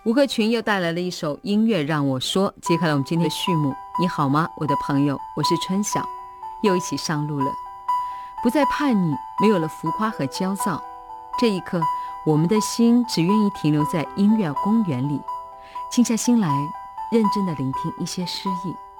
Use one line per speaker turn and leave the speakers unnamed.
吴克群又带来了一首音乐让我说，揭开了我们今天的序幕。你好吗，我的朋友，我是春晓，又一起上路了。不再叛逆，没有了浮夸和焦躁，这一刻我们的心只愿意停留在音乐公园里，静下心来认真地聆听一些诗意。